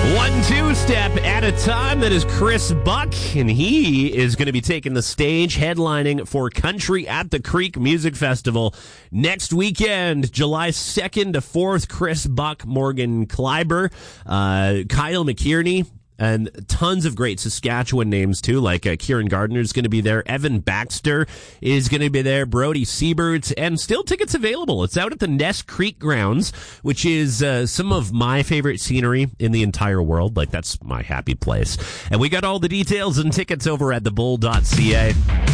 One two-step at a time. That is Chris Buck, and he is going to be taking the stage headlining for Country at the Creek Music Festival next weekend, July 2nd to 4th. Chris Buck, Morgan Kleiber, Kyle McKierney, and tons of great Saskatchewan names, too, like Kieran Gardner is going to be there. Evan Baxter is going to be there. Brody Siebert, and still tickets available. It's out at the Ness Creek grounds, which is some of my favorite scenery in the entire world. Like, that's my happy place. And we got all the details and tickets over at thebull.ca.